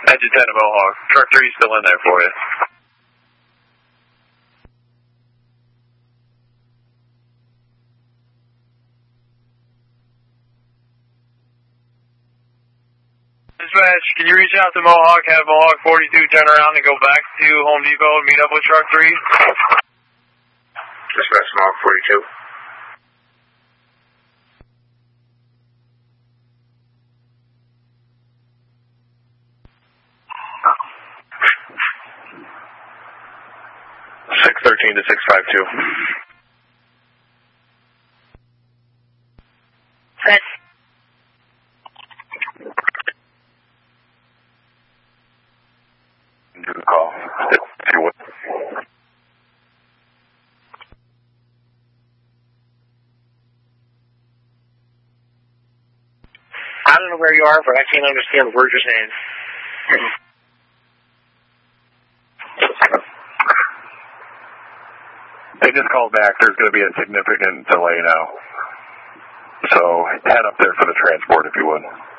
Engine 10 to Mohawk. Truck 3 still in there for you. Dispatch, can you reach out to Mohawk, have Mohawk 42 turn around and go back to Home Depot and meet up with Truck 3? Dispatch Mohawk 42. to 652. Set. Do the call. See what. I don't know where you are, but I can't understand the words you're saying. They just called back. There's going to be a significant delay now. So head up there for the transport if you would.